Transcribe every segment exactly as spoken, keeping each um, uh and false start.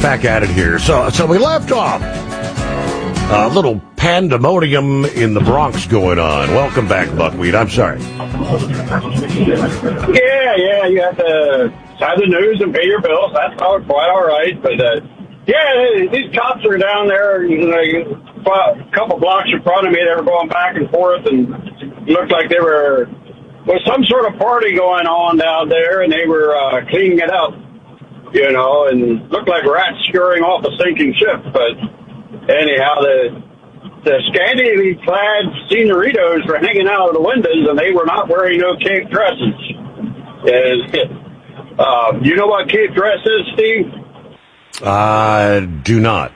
back at it here. So, so we left off. A little pandemonium in the Bronx going on. Welcome back, Buckwheat. I'm sorry. Yeah, yeah, you have to have the news and pay your bills. That's all quite all right. But, uh, yeah, these cops are down there, you know, a couple blocks in front of me. They were going back and forth, and it looked like they were, was some sort of party going on down there, and they were uh, cleaning it up, you know, and looked like rats scurrying off a sinking ship. But anyhow, the the scantily clad senoritos were hanging out of the windows, and they were not wearing no cape dresses. And, uh, you know what cape dress is, Steve? I uh, do not.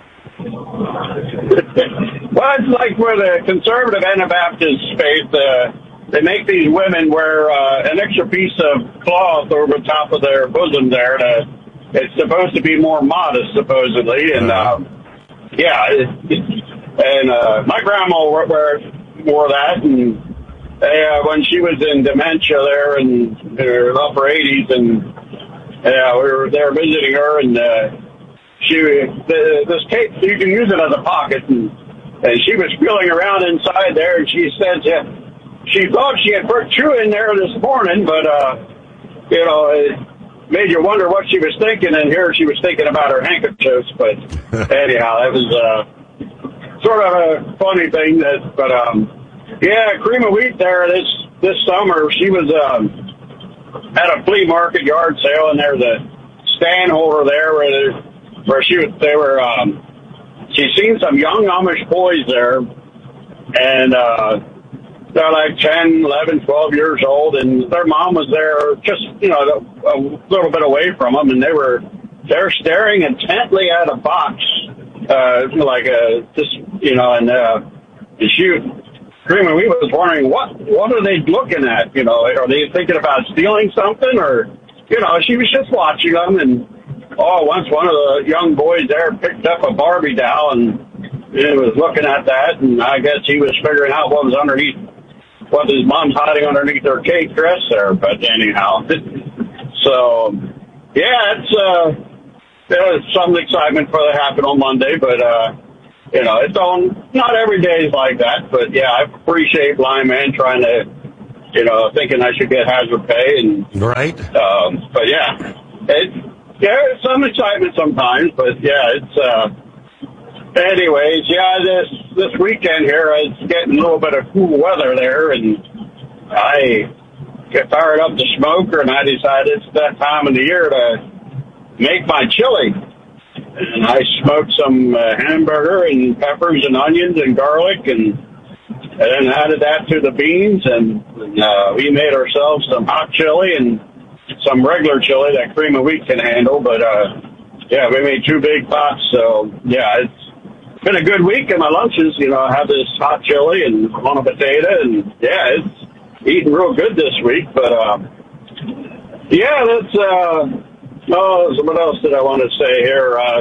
Well, it's like where the conservative Anabaptist faith, uh, they make these women wear uh, an extra piece of cloth over the top of their bosom there. To, it's supposed to be more modest, supposedly, and uh, yeah, it, it, and uh, my grandma wore, wore, wore that, and uh, when she was in dementia there in her upper eighties, and yeah, we were there visiting her, and uh, she the, this cape, you can use it as a pocket, and, and she was feeling around inside there, and she said yeah, she thought she had put two in there this morning, but uh, you know, it made you wonder what she was thinking, and here she was thinking about her handkerchiefs. But anyhow, that was uh, sort of a funny thing. That, but um, yeah, Cream of Wheat there this this summer. She was um, at a flea market yard sale, and there's a stand holder there where where she was. They were. Um, she's seen some young Amish boys there, and uh, they're like ten, eleven, twelve years old, and their mom was there just, you know, a little bit away from them, and they were they're staring intently at a box, uh, like a just, you know, and uh, the shoot. Cream and we was wondering what what are they looking at? You know, are they thinking about stealing something, or you know? She was just watching them, and oh, once one of the young boys there picked up a Barbie doll and he was looking at that, and I guess he was figuring out what was underneath, what his mom's hiding underneath her cape dress there. But anyhow, so yeah, it's uh, there's some excitement for that happen on Monday, but uh, you know, it's on not every day is like that. But yeah, I appreciate Blind Man trying to, you know, thinking I should get hazard pay and right. Um, but yeah, it, yeah, it's some excitement sometimes, but yeah, it's. Uh, Anyways, yeah, this this weekend here, it's getting a little bit of cool weather there, and I get fired up the smoker, and I decided it's that time of the year to make my chili. And I smoked some uh, hamburger and peppers and onions and garlic, and, and then added that to the beans, and uh, we made ourselves some hot chili and some regular chili that Cream of Wheat can handle. But uh, yeah, we made two big pots, so yeah, it's been a good week in my lunches. You know, I have this hot chili and on a potato, and yeah, it's eating real good this week. But uh, yeah, that's. Uh, oh, what else did I want to say here? Uh,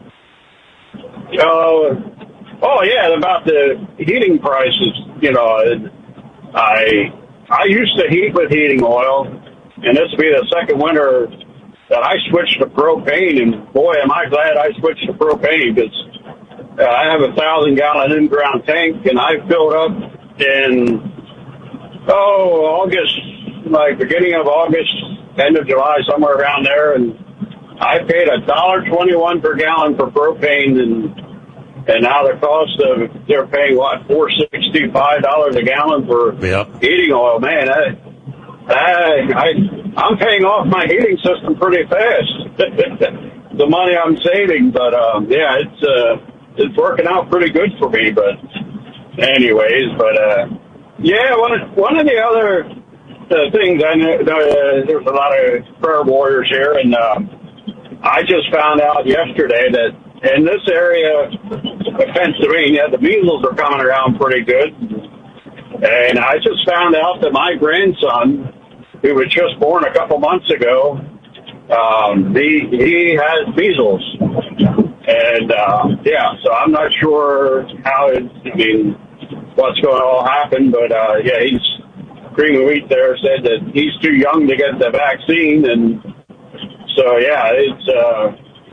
uh, oh yeah, about the heating prices. You know, I I used to heat with heating oil, and this will be the second winter that I switched to propane. And boy, am I glad I switched to propane, because Uh, I have a thousand gallon in-ground tank, and I filled up in, oh, August, like beginning of August, end of July, somewhere around there, and I paid a dollar twenty-one per gallon for propane, and and now the cost of, they're paying, what, four sixty-five dollars a gallon for yep. heating oil. Man, I, I, I, I'm paying off my heating system pretty fast. The money I'm saving, but, um, yeah, it's, uh, it's working out pretty good for me. But anyways, but uh, yeah, one of, one of the other uh, things I know, uh, there's a lot of prayer warriors here, and uh, I just found out yesterday that in this area of Pennsylvania, the measles are coming around pretty good. And I just found out that my grandson, who was just born a couple months ago, um, he he has measles. And, uh, yeah, so I'm not sure how it, I mean, what's going to all happen, but, uh, yeah, he's, Cream of Wheat there said that he's too young to get the vaccine, and so, yeah, it's, uh,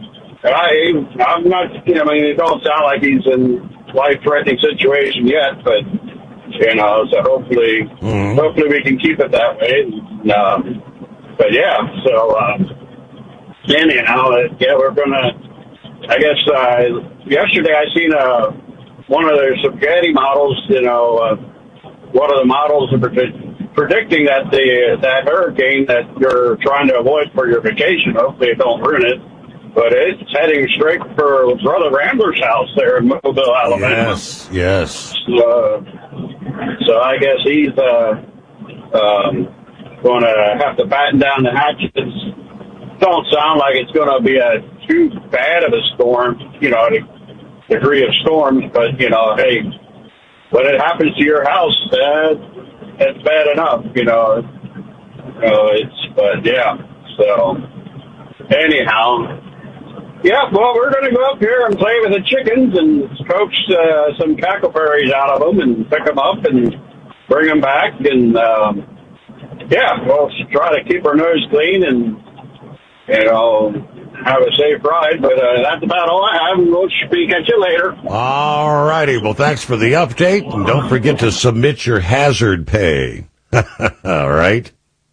I, I'm not, you know, I mean, it don't sound like he's in life-threatening situation yet, but, you know, so hopefully, mm-hmm. hopefully we can keep it that way. And, um, but yeah, so, um, anyhow, yeah, we're gonna, I guess, uh, yesterday I seen, uh, one of their spaghetti models, you know, uh, one of the models of predict- predicting that the, that hurricane that you're trying to avoid for your vacation, hopefully it don't ruin it. But it's heading straight for Brother Rambler's house there in Mobile, Alabama. Yes, yes. Uh, so I guess he's uh, um, going to have to batten down the hatches. Don't sound like it's going to be a too bad of a storm, you know, a degree of storms. But, you know, hey, when it happens to your house, uh, it's bad enough, you know. Uh, it's, but, yeah, so anyhow. Yeah, well, we're going to go up here and play with the chickens and coax uh, some cackleberries out of them and pick them up and bring them back. And, um, yeah, we'll try to keep our nose clean and, you know, have a safe ride. But uh, that's about all I have, and we'll speak at you later. All righty. Well, thanks for the update. And don't forget to submit your hazard pay. All right.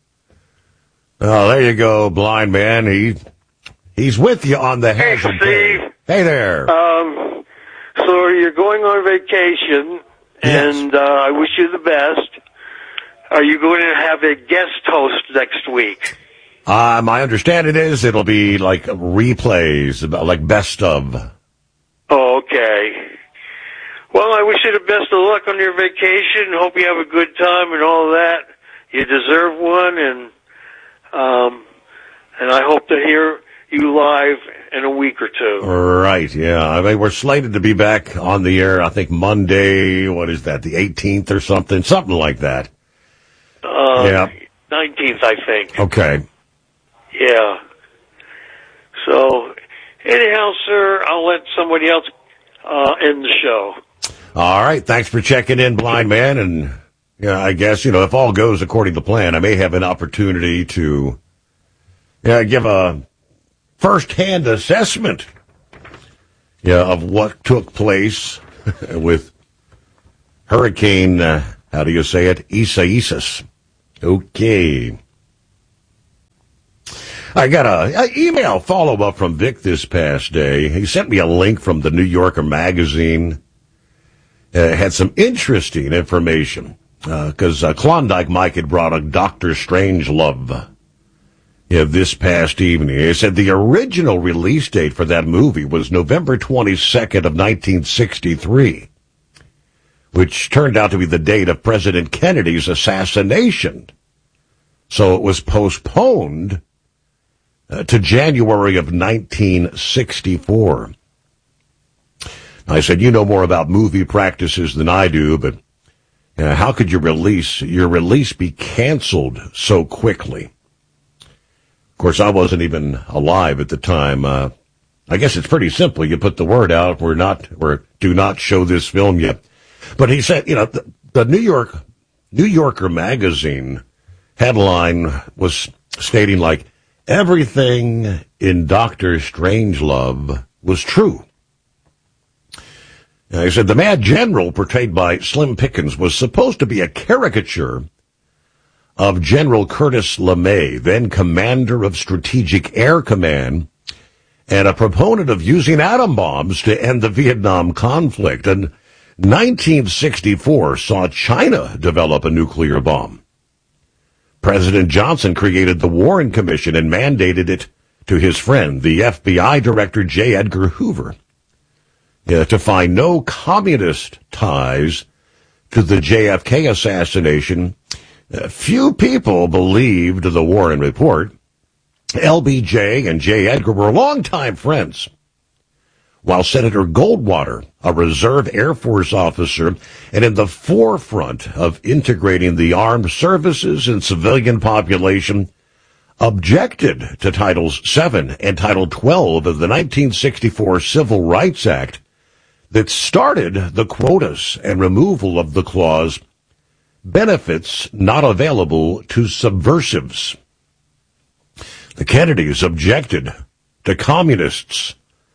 Oh, there you go, blind man. He... He's with you on the Hey, hazard Steve. pay. Hey there. Um, so you're going on vacation, and yes. uh, I wish you the best. Are you going to have a guest host next week? Uh, my understanding is it'll be like replays, about like best of. Oh, okay. Well, I wish you the best of luck on your vacation. Hope you have a good time and all that. You deserve one, and um, and I hope to hear you live in a week or two. Right, yeah. I mean, we're slated to be back on the air, I think, Monday, what is that, the eighteenth or something? Something like that. Uh, yeah. nineteenth, I think. Okay. Yeah. So, anyhow, sir, I'll let somebody else uh, end the show. All right, thanks for checking in, blind man. And, yeah, I guess, you know, if all goes according to plan, I may have an opportunity to yeah, give a first-hand assessment yeah, of what took place with Hurricane, uh, how do you say it, Isaias. Okay. I got a, a email follow-up from Vic this past day. He sent me a link from the New Yorker magazine. Uh, had some interesting information, because uh, uh, Klondike Mike had brought a Doctor Strangelove Yeah, this past evening. They said the original release date for that movie was November twenty-second of nineteen sixty-three, which turned out to be the date of President Kennedy's assassination. So it was postponed uh, to January of nineteen sixty-four. I said, you know more about movie practices than I do, but uh, how could your release, your release be canceled so quickly? Of course, I wasn't even alive at the time. Uh, I guess it's pretty simple. You put the word out, we're not, we're, do not show this film yet. But he said, you know, the, the New York, New Yorker magazine headline was stating like, everything in Doctor Strangelove was true. And he said the Mad General portrayed by Slim Pickens was supposed to be a caricature of General Curtis LeMay, then commander of Strategic Air Command, and a proponent of using atom bombs to end the Vietnam conflict. And nineteen sixty-four saw China develop a nuclear bomb. President Johnson created the Warren Commission and mandated it to his friend, the F B I Director J. Edgar Hoover, uh, to find no communist ties to the J F K assassination. Uh, few people believed the Warren report. L B J and J. Edgar were longtime friends, while Senator Goldwater, a reserve Air Force officer and in the forefront of integrating the armed services and civilian population, objected to Titles seven and Title twelve of the nineteen sixty-four Civil Rights Act that started the quotas and removal of the clause, benefits not available to subversives. The Kennedys objected to communists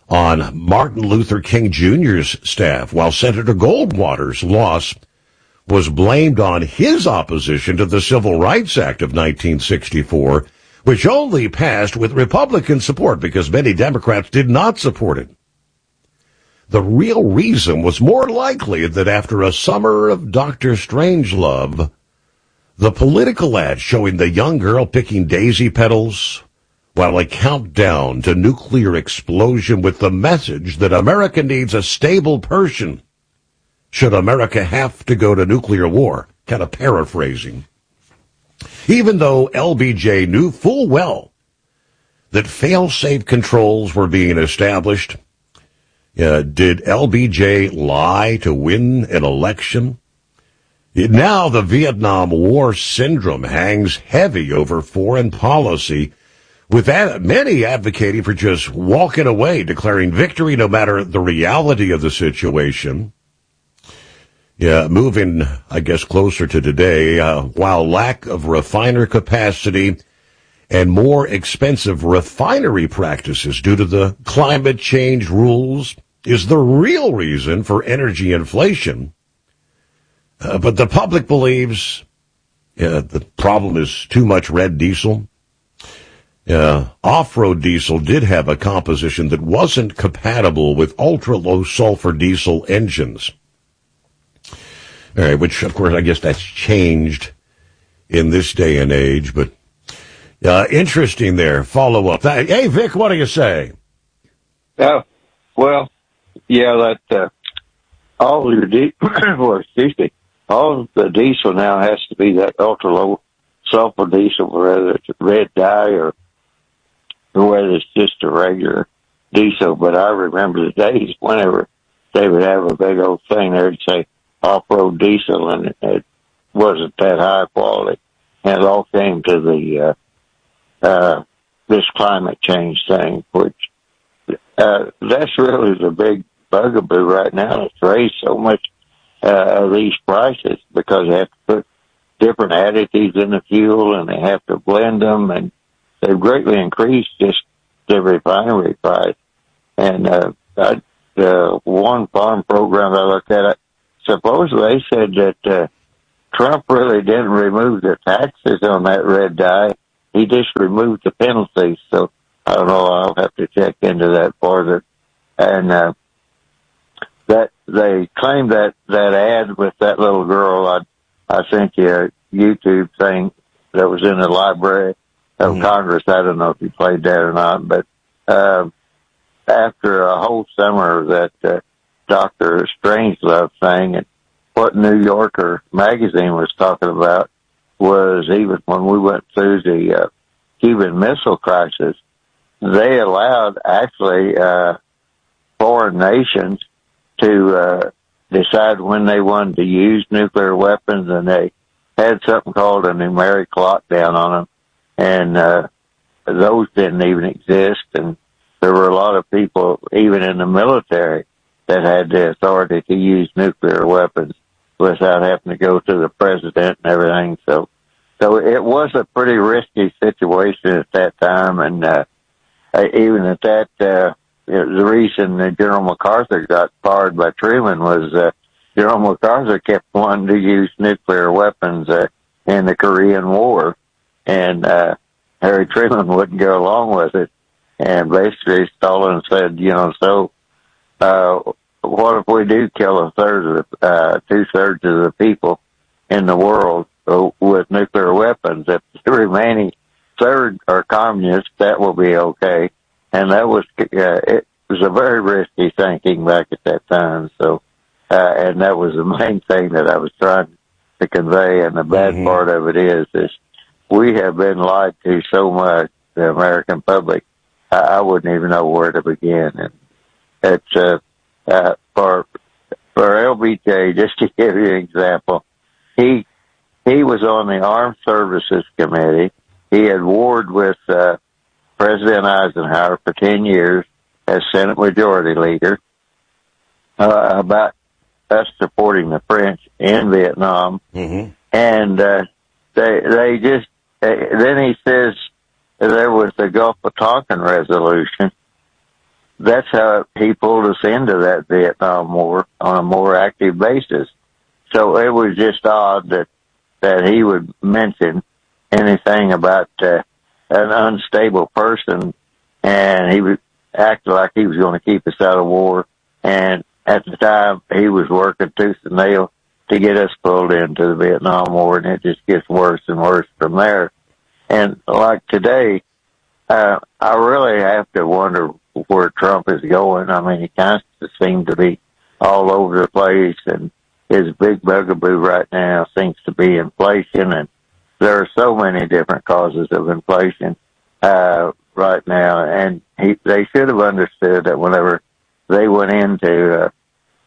on Martin Luther King Junior's staff, while Senator Goldwater's loss was blamed on his opposition to the Civil Rights Act of nineteen sixty-four, which only passed with Republican support because many Democrats did not support it. The real reason was more likely that after a summer of Doctor Strangelove, the political ad showing the young girl picking daisy petals while a countdown to nuclear explosion with the message that America needs a stable Persian should America have to go to nuclear war, kind of paraphrasing. Even though L B J knew full well that fail-safe controls were being established, uh, did L B J lie to win an election? Now the Vietnam War syndrome hangs heavy over foreign policy, with many advocating for just walking away, declaring victory no matter the reality of the situation. Yeah, moving, I guess, closer to today, uh, while lack of refiner capacity and more expensive refinery practices due to the climate change rules is the real reason for energy inflation. Uh, but the public believes uh, the problem is too much red diesel. Uh, off-road diesel did have a composition that wasn't compatible with ultra-low sulfur diesel engines. All right, which, of course, I guess that's changed in this day and age, but uh, interesting there. Follow up. Hey, Vic, what do you say? Uh, well, yeah, that uh, all your di- well, excuse me, all the diesel now has to be that ultra-low sulfur diesel, whether it's a red dye or, or whether it's just a regular diesel. But I remember the days whenever they would have a big old thing there and say, off-road diesel, and it wasn't that high quality. And it all came to the, uh, uh, this climate change thing, which, uh, that's really the big bugaboo right now. It's raised so much, uh, of these prices because they have to put different additives in the fuel and they have to blend them, and they've greatly increased just the refinery price. And, uh, I, uh, one farm program I looked at, supposedly they said that uh, Trump really didn't remove the taxes on that red dye. He just removed the penalties. So I don't know. I'll have to check into that further. And uh, that they claimed that that ad with that little girl. I I sent you a YouTube thing that was in the Library of mm-hmm. Congress. I don't know if you played that or not, but uh, after a whole summer that. Uh, Doctor Strangelove thing, and what New Yorker magazine was talking about was even when we went through the uh, Cuban Missile Crisis, they allowed actually uh, foreign nations to uh, decide when they wanted to use nuclear weapons, and they had something called a numeric lockdown on them, and uh, those didn't even exist, and there were a lot of people, even in the military, that had the authority to use nuclear weapons without having to go to the president and everything. So, so it was a pretty risky situation at that time. And, uh, even at that, uh, the reason that General MacArthur got fired by Truman was, uh, General MacArthur kept wanting to use nuclear weapons, uh, in the Korean War. And, uh, Harry Truman wouldn't go along with it. And basically Stalin said, you know, so, uh, what if we do kill a third of the, uh, two thirds of the people in the world uh, with nuclear weapons? If the remaining third are communists, that will be okay. And that was, uh, it was a very risky thinking back at that time. So, uh, and that was the main thing that I was trying to convey. And the bad mm-hmm. part of it is, is we have been lied to so much, the American public, I, I wouldn't even know where to begin. And it's, uh, Uh, for, for L B J, just to give you an example, he, he was on the Armed Services Committee. He had warred with, uh, President Eisenhower for ten years as Senate Majority Leader, uh, about us supporting the French in Vietnam. Mm-hmm. And, uh, they, they just, uh, then he says there was the Gulf of Tonkin resolution. that's how he pulled us into that Vietnam War on a more active basis. So it was just odd that, that he would mention anything about uh, an unstable person, and he would act like he was going to keep us out of war. And at the time, he was working tooth and nail to get us pulled into the Vietnam War, and it just gets worse and worse from there. And like today, uh, I really have to wonder where Trump is going. I mean, he kind of seems to be all over the place, and his big bugaboo right now seems to be inflation, and there are so many different causes of inflation uh, right now, and he, they should have understood that whenever they went into uh,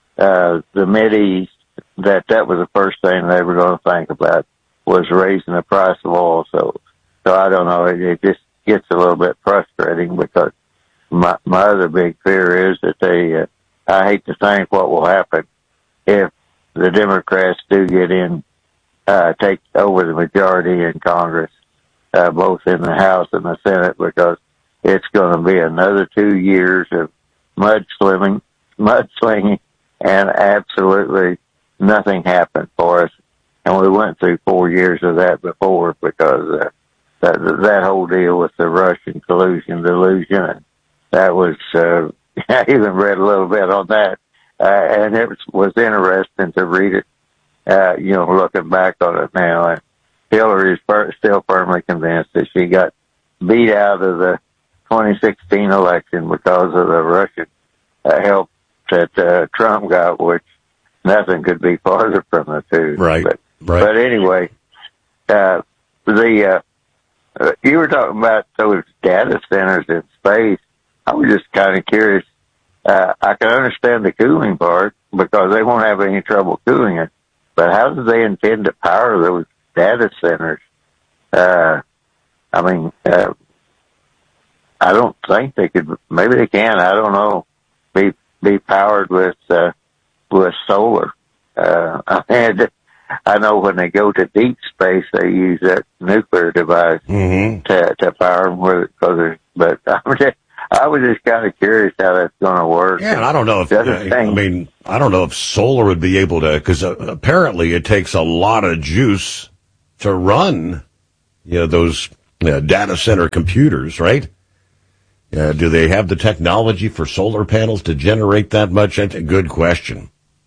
uh, the Mideast, that that was the first thing they were going to think about was raising the price of oil. So, so I don't know. It, it just gets a little bit frustrating because my my other big fear is that they. Uh, I hate to think what will happen if the Democrats do get in, uh, take over the majority in Congress, uh, both in the House and the Senate, because it's going to be another two years of mudslinging, mudslinging, and absolutely nothing happened for us. And we went through four years of that before because uh, that that whole deal with the Russian collusion delusion, and that was. Uh, I even read a little bit on that, uh, and it was, was interesting to read it, uh, you know, looking back on it now. And Hillary is fir- still firmly convinced that she got beat out of the twenty sixteen election because of the Russian uh, help that uh, Trump got, which nothing could be farther from the two. Right, but, right. But anyway, uh, the uh, uh, you were talking about those data centers in space. I was just kind of curious. Uh, I can understand the cooling part because they won't have any trouble cooling it. But how do they intend to power those data centers? Uh, I mean, uh, I don't think they could. Maybe they can. I don't know. Be be powered with uh, with solar. Uh, and I know when they go to deep space, they use that nuclear device mm-hmm. to to power them with it. Because, but I'm just. I was just kind of curious how that's going to work. Yeah, and I don't know if, uh, I mean, I don't know if solar would be able to, because uh, apparently it takes a lot of juice to run, you know, those uh, data center computers, right? Uh, do they have the technology for solar panels to generate that much? That's a good question.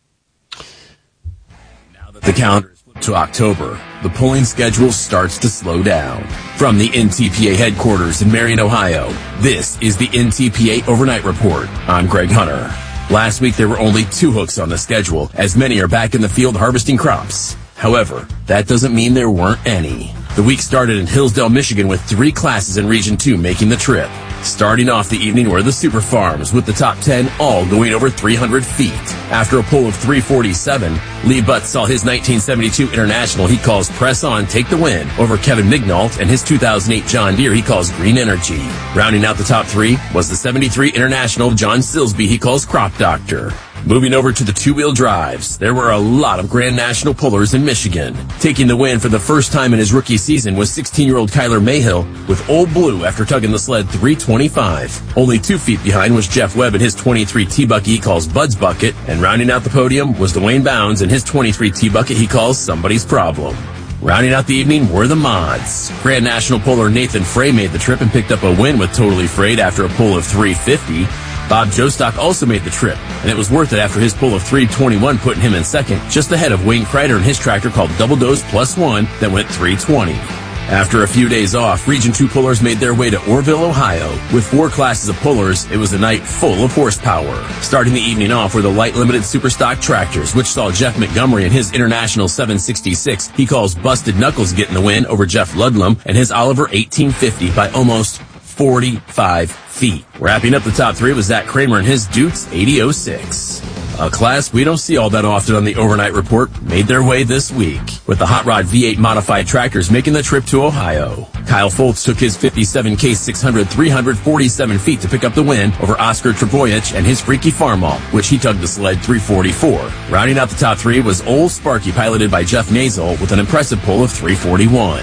Now that the calendar is flipped to October, the polling schedule starts to slow down. From the N T P A headquarters in Marion, Ohio, this is the N T P A Overnight Report. I'm Greg Hunter. Last week, there were only two hooks on the schedule, as many are back in the field harvesting crops. However, that doesn't mean there weren't any. The week started in Hillsdale, Michigan, with three classes in Region two making the trip. Starting off the evening were the Super Farms, with the top ten all going over three hundred feet. After a pull of three forty-seven, Lee Butts saw his nineteen seventy-two International he calls Press On take the win over Kevin Mignault and his two thousand eight John Deere he calls Green Energy. Rounding out the top three was the seventy-three International John Silsby he calls Crop Doctor. Moving over to the two-wheel drives, there were a lot of Grand National pullers in Michigan. Taking the win for the first time in his rookie season was sixteen-year-old Kyler Mayhill with Old Blue after tugging the sled three twenty-five. Only two feet behind was Jeff Webb in his twenty-three T-Bucket he calls Bud's Bucket, and rounding out the podium was Dwayne Bounds in his twenty-three T-Bucket he calls Somebody's Problem. Rounding out the evening were the mods. Grand National puller Nathan Frey made the trip and picked up a win with Totally Frayed after a pull of three fifty. Bob Jostock also made the trip, and it was worth it after his pull of three twenty-one putting him in second, just ahead of Wayne Kreider and his tractor called Double Dose Plus One that went three twenty. After a few days off, Region two pullers made their way to Orrville, Ohio. With four classes of pullers, it was a night full of horsepower. Starting the evening off were the light limited super stock tractors, which saw Jeff Montgomery and his International seven sixty-six he calls Busted Knuckles getting the win over Jeff Ludlam and his Oliver eighteen fifty by almost forty-five feet. Wrapping up the top three was Zach Kramer and his Dutes eighty oh six. A class we don't see all that often on the Overnight Report made their way this week, with the Hot Rod V eight modified tractors making the trip to Ohio. Kyle Foltz took his fifty-seven K six hundred three forty-seven feet to pick up the win over Oscar Trebojic and his Freaky Farmall, which he tugged the sled three forty-four. Rounding out the top three was Old Sparky piloted by Jeff Mazel with an impressive pull of three forty-one.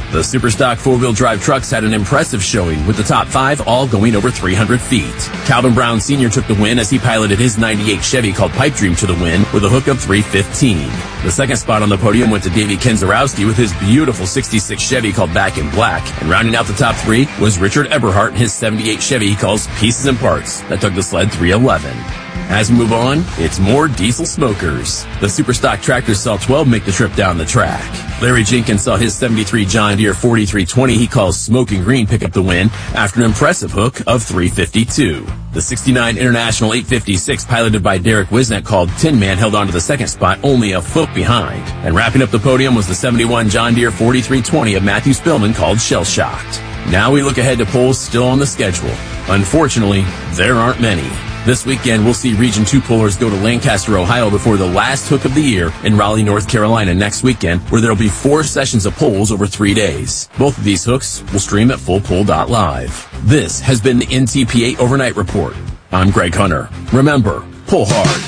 The Superstock four-wheel drive trucks had an impressive showing, with the top five all going over three hundred feet. Calvin Brown Senior took the win as he piloted his ninety-eight Chevy called Pipe Dream to the win with a hook of three fifteen. The second spot on the podium went to Davey Kenzarowski with his beautiful sixty-six Chevy called Back in Black. And rounding out the top three was Richard Eberhardt and his seventy-eight Chevy he calls Pieces and Parts that took the sled three eleven. As we move on, it's more diesel smokers. The Superstock tractors saw twelve make the trip down the track. Larry Jenkins saw his seventy-three John Deere forty-three twenty he calls Smoking Green pick up the win after an impressive hook of three fifty-two. The sixty-nine International eight fifty-six piloted by Derek Wisnet called Tin Man held on to the second spot, only a foot behind. And wrapping up the podium was the seventy-one John Deere forty-three twenty of Matthew Spillman called Shell Shocked. Now we look ahead to polls still on the schedule. Unfortunately, there aren't many. This weekend, we'll see Region two pullers go to Lancaster, Ohio before the last hook of the year in Raleigh, North Carolina next weekend, where there'll be four sessions of polls over three days. Both of these hooks will stream at full poll dot live. This has been the N T P A Overnight Report. I'm Greg Hunter. Remember, pull hard.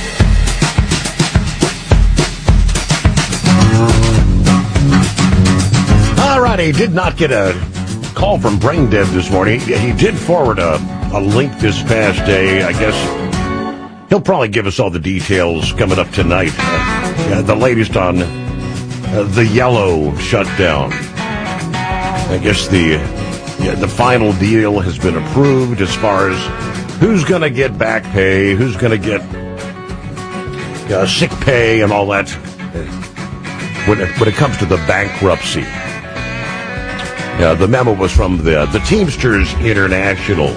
All right, he did not get a call from Brain Dead this morning. He did forward a, a link this past day. I guess he'll probably give us all the details coming up tonight. Uh, yeah, the latest on uh, the yellow shutdown. I guess the yeah, the final deal has been approved as far as who's going to get back pay, who's going to get uh, sick pay and all that when it, when it comes to the bankruptcy. Yeah, the memo was from the the Teamsters International.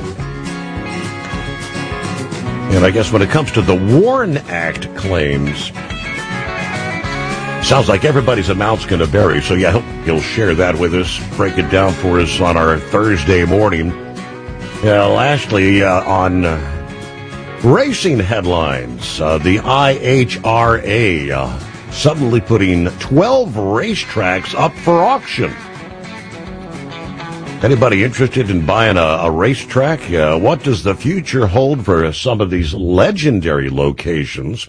And I guess when it comes to the WARN Act claims, sounds like everybody's amount's going to vary. So, yeah, he'll, he'll share that with us, break it down for us on our Thursday morning. Yeah, lastly, uh, on uh, racing headlines, uh, the I H R A uh, suddenly putting twelve racetracks up for auction. Anybody interested in buying a, a racetrack? Uh, what does the future hold for some of these legendary locations?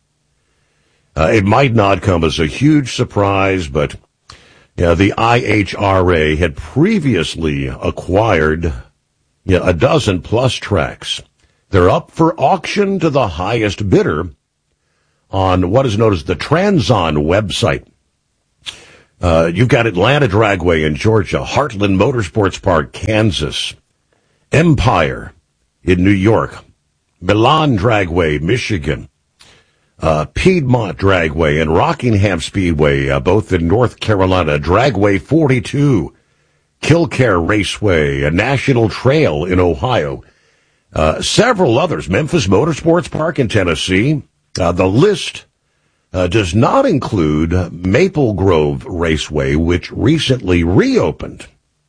Uh, it might not come as a huge surprise, but yeah, the I H R A had previously acquired yeah, a dozen plus tracks. They're up for auction to the highest bidder on what is known as the Transon website. Uh, you've got Atlanta Dragway in Georgia, Heartland Motorsports Park, Kansas, Empire in New York, Milan Dragway, Michigan, uh, Piedmont Dragway and Rockingham Speedway, uh, both in North Carolina, Dragway forty-two, Killcare Raceway, a National Trail in Ohio, uh, several others, Memphis Motorsports Park in Tennessee. Uh, the list Uh, does not include Maple Grove Raceway, which recently reopened.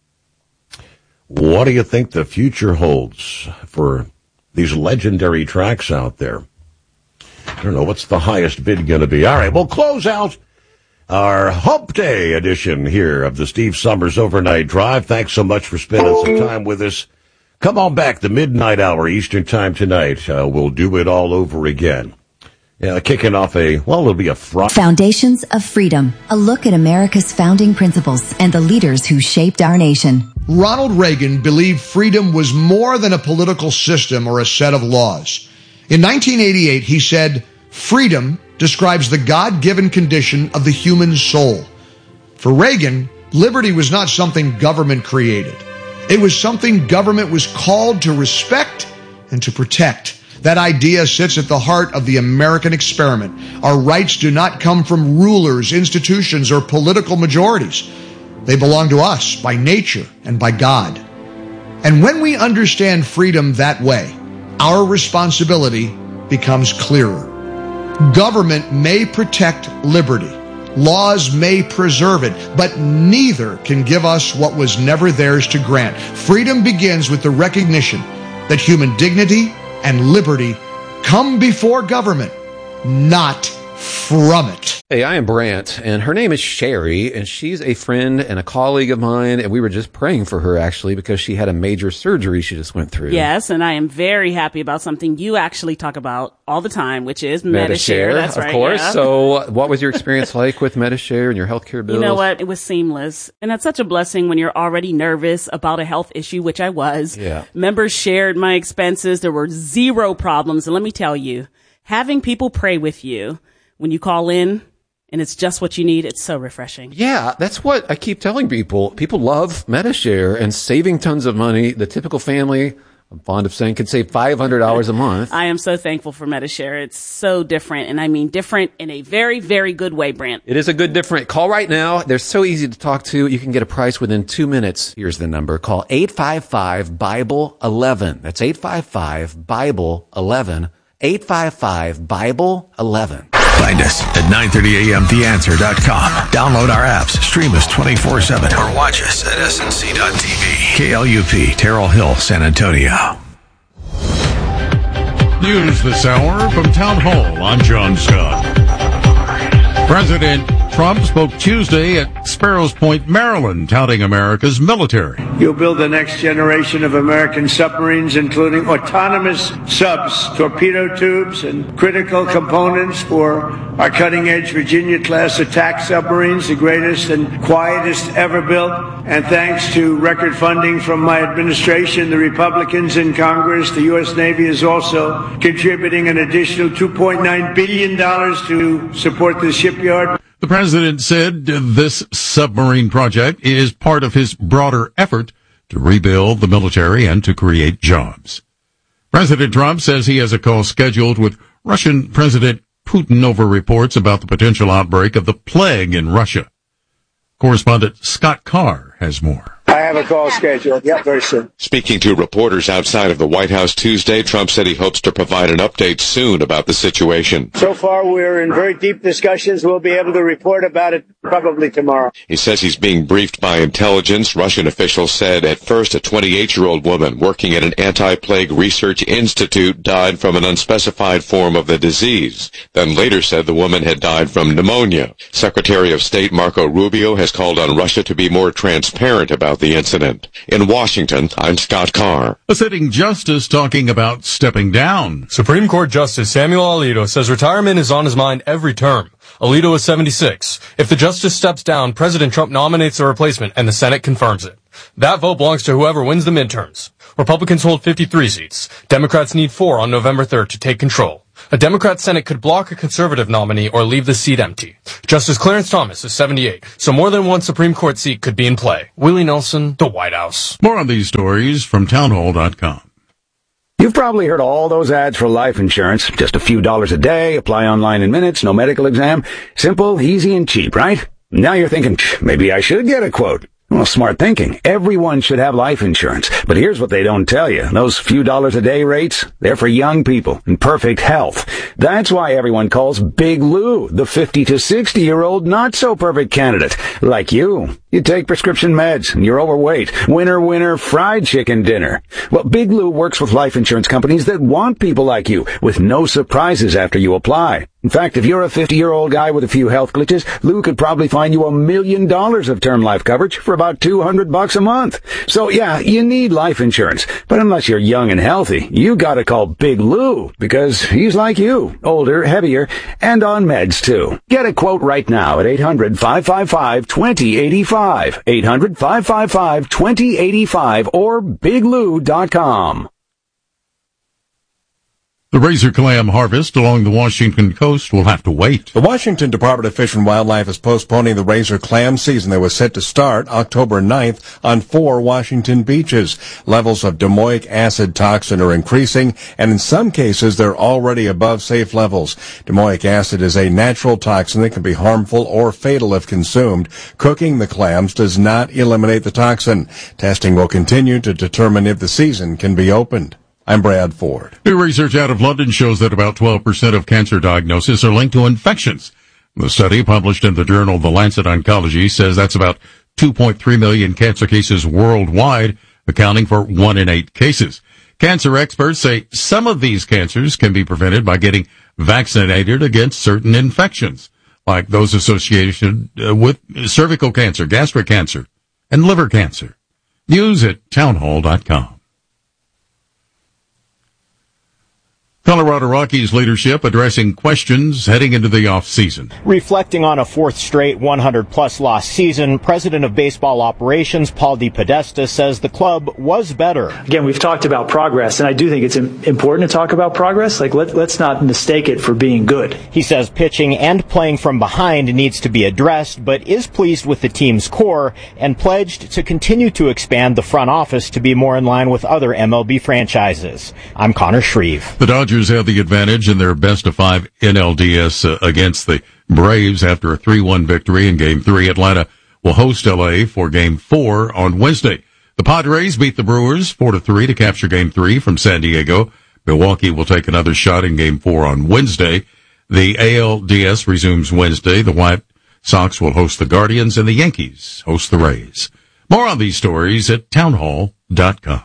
What do you think the future holds for these legendary tracks out there? I don't know. What's the highest bid going to be? All right, we'll close out our Hump Day edition here of the Steve Summers Overnight Drive. Thanks so much for spending some time with us. Come on back, the midnight hour Eastern time tonight. Uh, we'll do it all over again. Yeah, kicking off a, well, it'll be a Friday. Foundations of Freedom, a look at America's founding principles and the leaders who shaped our nation. Ronald Reagan believed freedom was more than a political system or a set of laws. In nineteen eighty-eight, he said, "Freedom describes the God-given condition of the human soul." For Reagan, liberty was not something government created. It was something government was called to respect and to protect. That idea sits at the heart of the American experiment. Our rights do not come from rulers, institutions, or political majorities. They belong to us by nature and by God. And when we understand freedom that way, our responsibility becomes clearer. Government may protect liberty. Laws may preserve it, but neither can give us what was never theirs to grant. Freedom begins with the recognition that human dignity and liberty come before government, not from it. Hey, I am Brant, and her name is Sherry, and she's a friend and a colleague of mine, and we were just praying for her, actually, because she had a major surgery she just went through. Yes, and I am very happy about something you actually talk about all the time, which is Medi-Share. Medi-Share, That's of right, course. yeah. So what was your experience like with Medi-Share and your healthcare bills? You know what? It was seamless. And that's such a blessing when you're already nervous about a health issue, which I was. Yeah. Members shared my expenses. There were zero problems. And let me tell you, having people pray with you when you call in, and it's just what you need. It's so refreshing. Yeah, that's what I keep telling people. People love Medi-Share and saving tons of money. The typical family, I'm fond of saying, could save five hundred dollars a month. I am so thankful for Medi-Share. It's so different. And I mean different in a very, very good way, Brant. It is a good different. Call right now. They're so easy to talk to. You can get a price within two minutes. Here's the number. Call eight five five, Bible eleven. That's eight five five, Bible eleven. eight five five, Bible eleven. Find us at nine thirty a m the answer dot com. Download our apps, stream us twenty-four seven, or watch us at S N C dot T V. K L U P, Terrell Hill, San Antonio. News this hour from Town Hall. I'm John Scott. President Trump spoke Tuesday at Sparrows Point, Maryland, touting America's military. You'll build the next generation of American submarines, including autonomous subs, torpedo tubes, and critical components for our cutting-edge Virginia-class attack submarines, the greatest and quietest ever built. And thanks to record funding from my administration, the Republicans in Congress, the U S Navy is also contributing an additional two point nine billion dollars to support the shipyard. The president said this submarine project is part of his broader effort to rebuild the military and to create jobs. President Trump says he has a call scheduled with Russian President Putin over reports about the potential outbreak of the plague in Russia. Correspondent Scott Carr has more. I have a call scheduled. Yep, very soon. Speaking to reporters outside of the White House Tuesday, Trump said he hopes to provide an update soon about the situation. So far, we're in very deep discussions. We'll be able to report about it probably tomorrow. He says he's being briefed by intelligence. Russian officials said at first a twenty-eight-year-old woman working at an anti-plague research institute died from an unspecified form of the disease. Then later said the woman had died from pneumonia. Secretary of State Marco Rubio has called on Russia to be more transparent about the incident. In Washington, I'm Scott Carr. A sitting justice talking about stepping down. Supreme Court Justice Samuel Alito says retirement is on his mind every term. Alito is seventy-six. If the justice steps down, President Trump nominates a replacement and the Senate confirms it. That vote belongs to whoever wins the midterms. Republicans hold fifty-three seats. Democrats need four on November third to take control. A Democrat Senate could block a conservative nominee or leave the seat empty. Justice Clarence Thomas is seventy-eight, so more than one Supreme Court seat could be in play. Willie Nelson, The White House. More on these stories from town hall dot com. You've probably heard all those ads for life insurance. Just a few dollars a day, apply online in minutes, no medical exam. Simple, easy, and cheap, right? Now you're thinking, maybe I should get a quote. Well, smart thinking. Everyone should have life insurance. But here's what they don't tell you. Those few dollars a day rates, they're for young people in perfect health. That's why everyone calls Big Lou the fifty to sixty year old not so perfect candidate. Like you. You take prescription meds and you're overweight. Winner, winner, fried chicken dinner. Well, Big Lou works with life insurance companies that want people like you with no surprises after you apply. In fact, if you're a fifty-year-old guy with a few health glitches, Lou could probably find you a million dollars of term life coverage for about two hundred bucks a month. So yeah, you need life insurance. But unless you're young and healthy, you gotta call Big Lou because he's like you, older, heavier, and on meds too. Get a quote right now at eight hundred, five five five, two zero eight five. eight hundred, five five five, two zero eight five or big lou dot com. The razor clam harvest along the Washington coast will have to wait. The Washington Department of Fish and Wildlife is postponing the razor clam season that was set to start October ninth on four Washington beaches. Levels of domoic acid toxin are increasing, and in some cases they're already above safe levels. Domoic acid is a natural toxin that can be harmful or fatal if consumed. Cooking the clams does not eliminate the toxin. Testing will continue to determine if the season can be opened. I'm Brad Ford. New research out of London shows that about twelve percent of cancer diagnoses are linked to infections. The study, published in the journal The Lancet Oncology, says that's about two point three million cancer cases worldwide, accounting for one in eight cases. Cancer experts say some of these cancers can be prevented by getting vaccinated against certain infections. like those associated uh, with cervical cancer, gastric cancer, and liver cancer. News at townhall dot com. Colorado Rockies leadership addressing questions heading into the offseason. Reflecting on a fourth straight one hundred plus loss season, President of Baseball Operations Paul DePodesta says the club was better. Again, we've talked about progress, and I do think it's important to talk about progress. Like, let, let's not mistake it for being good. He says pitching and playing from behind needs to be addressed, but is pleased with the team's core and pledged to continue to expand the front office to be more in line with other M L B franchises. I'm Connor Shreve. The Dodgers have the advantage in their best of five N L D S uh, against the Braves after a three one victory in Game three. Atlanta will host L A for Game four on Wednesday. The Padres beat the Brewers four to three to capture Game three from San Diego. Milwaukee will take another shot in Game four on Wednesday. The A L D S resumes Wednesday. The White Sox will host the Guardians and the Yankees host the Rays. More on these stories at townhall dot com.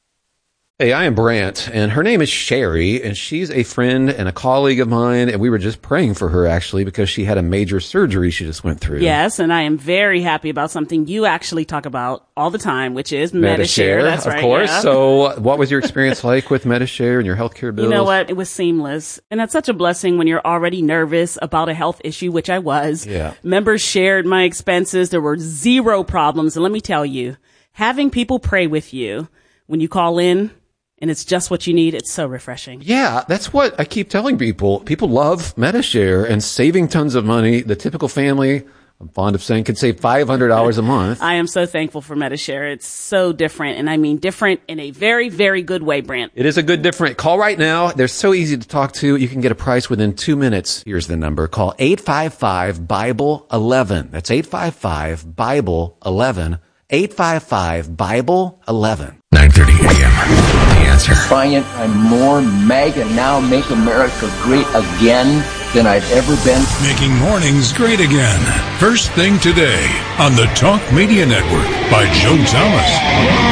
Hey, I am Brant, and her name is Sherry, and she's a friend and a colleague of mine, and we were just praying for her, actually, because she had a major surgery she just went through. Yes, and I am very happy about something you actually talk about all the time, which is Medi-Share. Medi-Share, That's of right, course. yeah. So what was your experience like with Medi-Share and your healthcare bills? You know what? It was seamless. And that's such a blessing when you're already nervous about a health issue, which I was. Yeah. Members shared my expenses. There were zero problems. And let me tell you, having people pray with you when you call in, and it's just what you need. It's so refreshing. Yeah, that's what I keep telling people. People love Medi-Share and saving tons of money. The typical family, I'm fond of saying, could save five hundred dollars a month. I am so thankful for Medi-Share. It's so different, and I mean different in a very, very good way, Brant. It is a good different. Call right now. They're so easy to talk to. You can get a price within two minutes. Here's the number. Call eight five five, Bible eleven. That's eight five five, Bible eleven. eight five five, Bible eleven. nine thirty a.m. The Answer. Defiant, I'm more MAGA now, make America great again than I've ever been. Making mornings great again. First thing today on the Talk Media Network by Joe Thomas.